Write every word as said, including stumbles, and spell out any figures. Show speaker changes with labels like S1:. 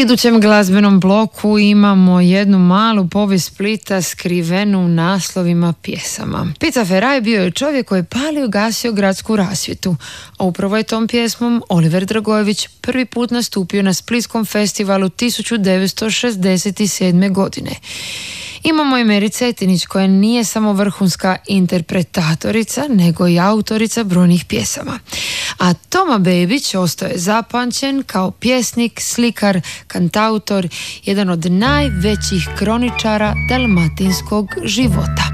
S1: idućem glazbenom bloku imamo jednu malu povijest Splita skrivenu u naslovima pjesama. Pizza Ferraj bio je čovjek koji je palio gasio gradsku rasvjetu, a upravo je tom pjesmom Oliver Dragojević prvi put nastupio na Splitskom festivalu tisuću devetsto šezdeset sedme. godine. Imamo i Meri Cetinić koja nije samo vrhunska interpretatorica, nego i autorica brojnih pjesama. A Toma Bebić ostao je zapamćen kao pjesnik, slikar, kantautor, jedan od najvećih kroničara dalmatinskog života.